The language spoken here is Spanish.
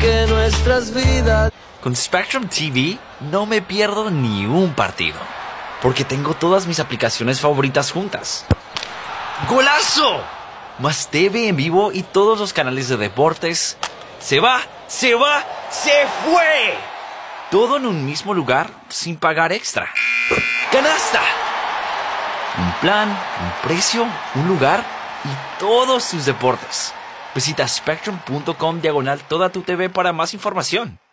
que nuestras vidas... Con Spectrum TV no me pierdo ni un partido, porque tengo todas mis aplicaciones favoritas juntas. ¡Golazo! Más TV en vivo y todos los canales de deportes. ¡Se va! ¡Se va! ¡Se fue! Todo en un mismo lugar sin pagar extra. ¡Canasta! Un plan, un precio, un lugar y todos tus deportes. Visita spectrum.com/toda tu TV para más información.